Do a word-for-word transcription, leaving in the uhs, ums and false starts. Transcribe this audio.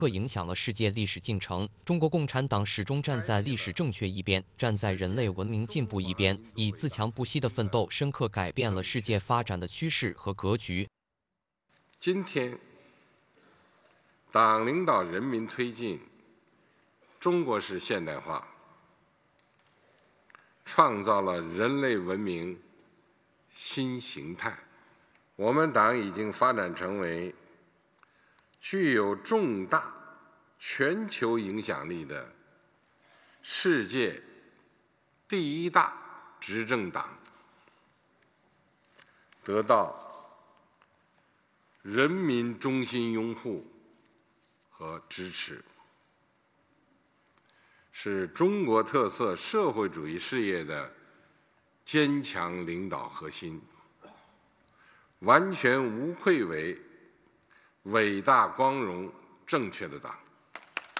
刻影响了世界历史进程。中国共产党始终站在历史正确一边，站在人类文明进步一边，以自强不息的奋斗，深刻改变了世界发展的趋势和格局。 今天，党领导人民推进中国式现代化，创造了人类文明新形态。我们党已经发展成为具有重大全球影响力的世界第一大执政党，得到人民衷心拥护和支持，是中国特色社会主义事业的坚强领导核心，完全无愧为伟大、光荣、正确的党。